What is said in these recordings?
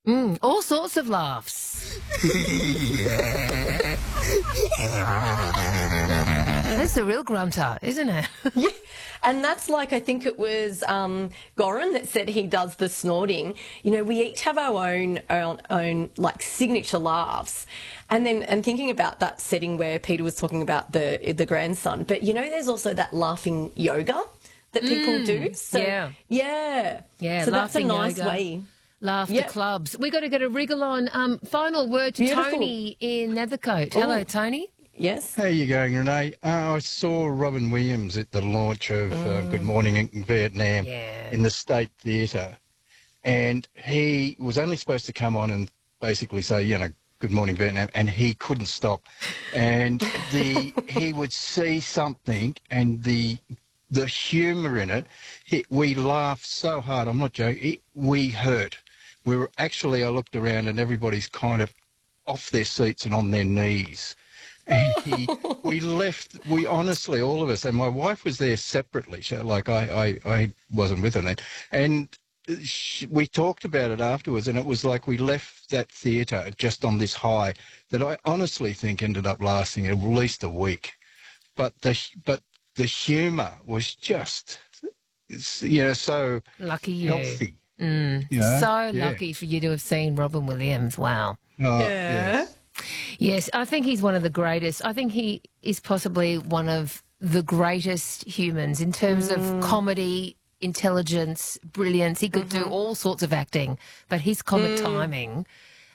All sorts of laughs. That's the real grunter, isn't it? Yeah, and that's like, I think it was Goran that said he does the snorting. You know, we each have our own like signature laughs, and thinking about that setting where Peter was talking about the grandson. But you know, there's also that laughing yoga that people do. So yeah. So that's a Laughing nice yoga. way. Laughter clubs. We've got to get a wriggle on. Final word to Beautiful. Tony in Nethercote. Hello, Tony. Yes. How are you going, Renee? I saw Robin Williams at the launch of Good Morning in Vietnam in the State Theatre, and he was only supposed to come on and basically say, you know, Good Morning Vietnam, and he couldn't stop. And he would see something, and the humour in it, we laughed so hard. I'm not joking. We hurt. We were actually, I looked around and everybody's kind of off their seats and on their knees. And we honestly, all of us, and my wife was there separately, I wasn't with her then, and we talked about it afterwards, and it was like we left that theatre just on this high that I honestly think ended up lasting at least a week. But the humour was just, so lucky you. Healthy. Lucky for you to have seen Robin Williams. Wow. Yes. Yes, I think he's one of the greatest. I think he is possibly one of the greatest humans in terms of comedy, intelligence, brilliance. He could do all sorts of acting, but his comic timing,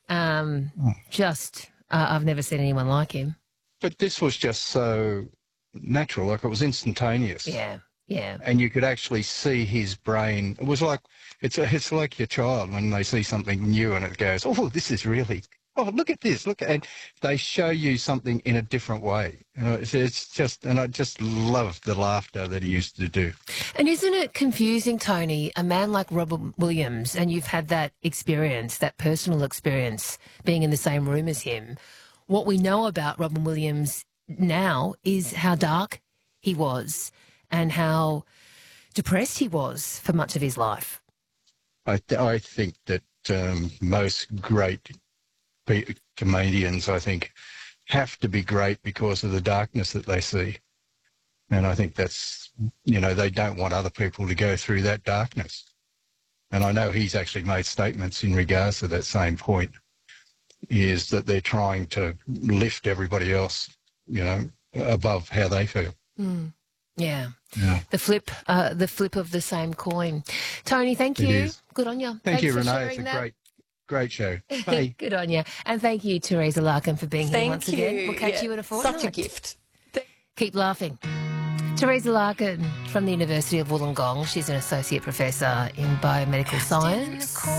I've never seen anyone like him. But this was just so natural, like it was instantaneous. Yeah. And you could actually see his brain. It was like, it's like your child when they see something new and it goes, oh, this is really, oh, look at this, and they show you something in a different way. It's just, and I just love the laughter that he used to do. And isn't it confusing, Tony, a man like Robin Williams, and you've had that experience, that personal experience, being in the same room as him, what we know about Robin Williams now is how dark he was and how depressed he was for much of his life. I think that most great comedians, I think, have to be great because of the darkness that they see. And I think that's, they don't want other people to go through that darkness. And I know he's actually made statements in regards to that same point, is that they're trying to lift everybody else, above how they feel. Yeah. The flip of the same coin. Tony, thank you. Good on you. Thank you, for Renee. It's a great show. Bye. Good on you. And thank you, Teresa Larkin, for being here once again. We'll catch you in a fortnight. Such a gift. Keep laughing. Teresa Larkin from the University of Wollongong. She's an associate professor in biomedical science.